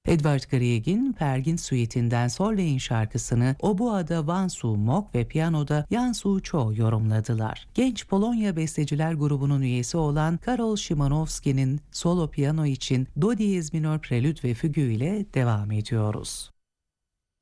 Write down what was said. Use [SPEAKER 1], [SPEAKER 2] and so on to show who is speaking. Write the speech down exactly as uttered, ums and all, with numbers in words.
[SPEAKER 1] Edvard Grieg'in Pergin Suite'inden Solveig'in şarkısını oboada Wang-Soo Mock ve piyanoda Yan-Soo Cho yorumladılar. Genç Polonya Besteciler Grubu'nun üyesi olan Karol Szymanowski'nin solo piyano için Do diyez minör prelüt ve fügü ile devam ediyoruz.